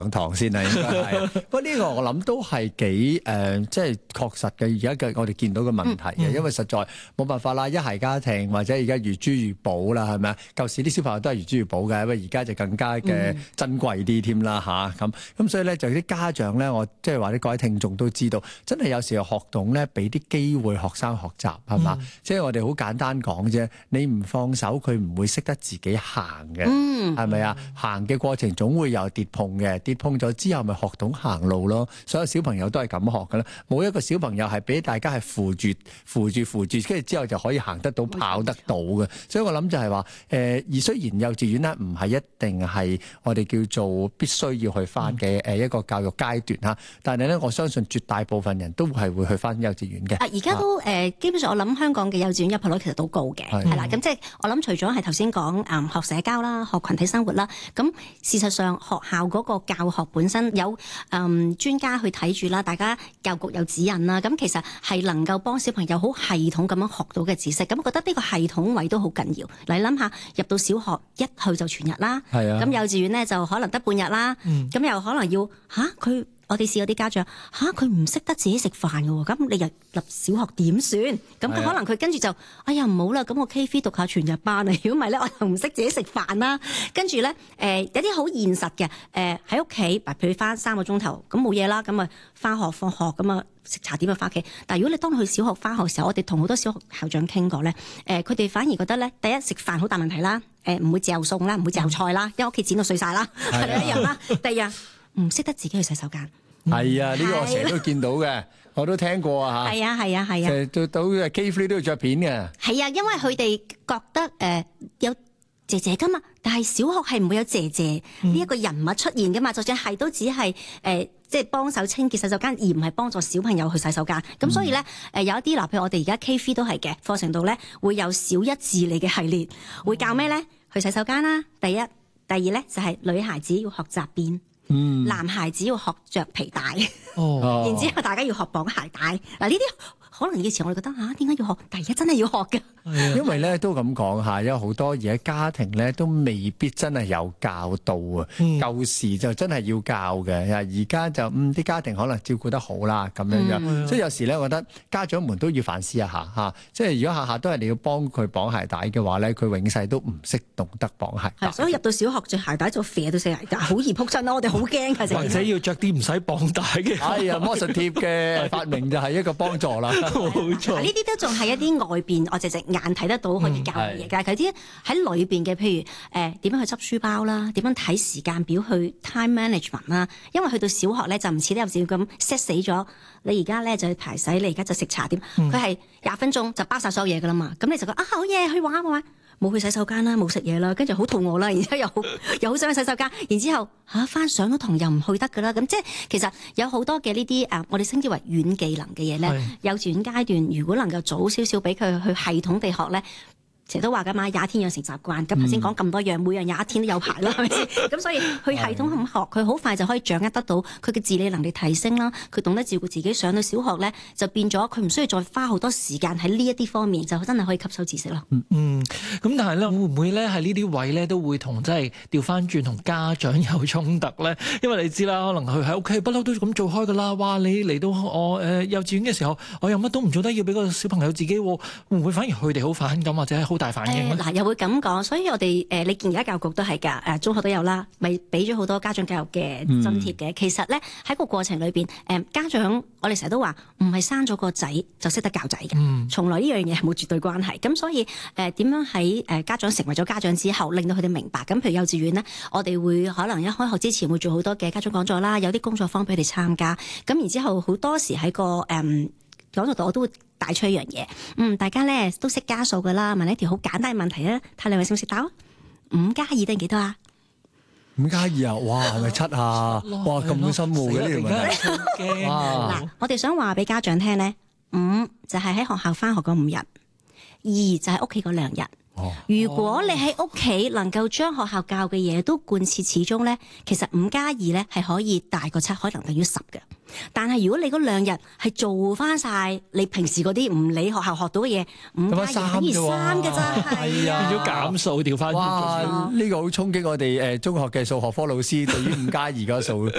堂先啦，應該係。不過呢個我諗都係幾即係確實嘅。而家嘅我哋見到嘅問題嘅，因為實在冇辦法啦，一孩家庭或者而家如珠如寶啦，係咪啊？舊時啲小朋友都係如珠如寶嘅，不過而家就更加嘅珍貴啲添啦嚇。咁所以咧，就啲家長咧，我即係話啲各位聽眾都知道，真係有時候學懂咧，俾啲機會學生學習係嘛？即係我哋好簡單講啫，你唔放手，佢唔會識得自己行嘅，係咪啊？行嘅過程總會有跌碰嘅。跌碰咗之後，咪學懂行路咯。所有小朋友都係咁學㗎啦。冇一個小朋友係俾大家係扶住，跟住之後就可以行得到、跑得到嘅。所以我諗就係話，而雖然幼稚園咧唔係一定係我哋叫做必須要去翻嘅一個教育階段嚇，但係咧我相信絕大部分人都係會去翻幼稚園嘅。 而家都基本上我諗香港嘅幼稚園入學率其實都高嘅，係啦。咁即係我諗除咗係頭先講學社交啦、學群體生活啦，咁事實上學校嗰個教學本身有專家去睇住啦，大家教育局有指引啦，咁其實係能夠幫小朋友好系統咁樣學到嘅知識，咁我覺得呢個系統位都好緊要。你諗下，入到小學一去就全日啦，咁幼稚園咧就可能得半日啦，咁又可能要佢。我哋試過啲家長佢唔識得自己食飯嘅喎，咁你入小學點算？咁佢可能佢跟住就哎呀唔好啦，咁我 K3 讀下全日班啊！如果唔係咧，我又唔識自己食飯啦。跟住咧有啲好現實嘅喺屋企，譬如翻3個鐘頭，咁冇嘢啦，咁啊翻學放學咁啊食茶點啊翻屋企。但係如果你當去小學翻學嘅時候，我哋同好多小學校長傾過咧，佢哋反而覺得咧，第一食飯好大問題啦，唔會嚼餸啦，唔會嚼菜啦，因為屋企剪到碎晒啦，係第一樣啦。第二樣唔識得自己去洗手間。 係啊，呢個我成日都見到嘅，我都聽過啊嚇。 係啊， 到 K3 都要着片嘅。係啊，因為佢哋覺得有姐姐噶嘛，但係小學係唔會有姐姐呢一個人物出現噶嘛，就算係都只係即係幫手清潔洗手間，而唔係幫助小朋友去洗手間。咁所以咧有一啲譬如我哋而家 K3 都係嘅課程度咧，會有小一治理嘅系列，會教咩咧？去洗手間啦，第一，第二咧就係女孩子要學紮辮。男孩子要學着皮帶，然之後大家要學綁鞋帶。嗱，呢啲可能以前我哋覺得點解要學？但而家真係要學嘅。 因為咧都咁講嚇，有好多而家家庭咧都未必真係有教導啊。舊時就真係要教嘅，而家就啲家庭可能照顧得好啦咁樣。所以有時咧，我覺得家長們都要反思一下嚇。即係如果下下都係你要幫佢綁鞋帶嘅話咧，佢永世都唔識懂得綁鞋帶。 所以入到小學着鞋帶就肥到死鞋帶，好易仆親咯。我哋好驚㗎， 或者要着啲唔使綁帶嘅。 係啊，魔術貼嘅發明就係一個幫助啦。 冇錯， 呢啲都仲係一啲外邊我隻眼睇得到可以教嘅嘢，但係佢啲喺裏邊嘅，譬如點樣去執書包啦，點樣睇時間表去 time management 啦。因為去到小學咧就唔似得幼稚園咁 set 死咗，你而家咧就去排洗，你而家就食茶點，佢係20分鐘就包晒所有嘢噶啦嘛。咁你就覺得好嘢，去玩玩。冇去洗手間啦，冇食嘢啦，跟住好肚餓啦，然之後又好想去洗手間，然之後翻上咗堂又唔去得噶啦，咁即係其實有好多嘅呢啲我哋稱之為軟技能嘅嘢咧，幼稚園階段如果能夠早少少俾佢去系統地學咧。成日都話㗎嘛，21天養成習慣。咁頭先講咁多樣，每樣21天都有排啦，係咪先？咁所以佢系統咁學，佢好快就可以掌握得到佢嘅自理能力提升啦。佢懂得照顧自己，上到小學咧就變咗，佢唔需要再花好多時間喺呢一啲方面，就真係可以吸收知識咯。 咁但係咧，會唔會咧喺呢啲位咧都會同即係調翻轉同家長有衝突咧？因為你知啦，可能佢喺屋企不嬲都咁做開㗎啦。哇！你嚟到我幼稚園嘅時候，我又乜都唔做得，要俾個小朋友自己，會唔會反而佢哋好反感或者係好大反應又會咁講，所以我哋你見而家教育局都係㗎，中學都有啦，咪俾咗好多家長教育嘅津貼嘅。其實咧喺個過程裏邊，家長我哋成日都話唔係生咗個仔就識得教仔嘅，從來呢樣嘢係冇絕對關係。咁所以點樣喺家長成為咗家長之後，令到佢哋明白。咁譬如幼稚園咧，我哋會可能一開學之前會做好多嘅家長講座啦，有啲工作坊俾佢哋參加。咁然之後好多時喺個講座度我都會帶出一樣嘢，大家咧都識加數噶啦，問一條好簡單嘅問題啊，睇兩位識唔識答？5+2等於幾多啊 ？5+2啊，哇，係咪7啊？哇，咁深奧嘅呢條問題。 嗱，我哋想話俾家長聽咧，5就係喺學校返學嗰5日，2就係屋企嗰2日。如果你喺屋企能夠將學校教嘅嘢都貫徹始終咧，其實5+2咧係可以大過7，可能等於10嘅。 但係如果你嗰2日係做翻晒你平時嗰啲唔理學校學到嘅嘢，5+2等於3嘅咋，係啊， 變咗減數調翻轉。 哇！呢個好衝擊我哋中學嘅數學科老師對於5+2個數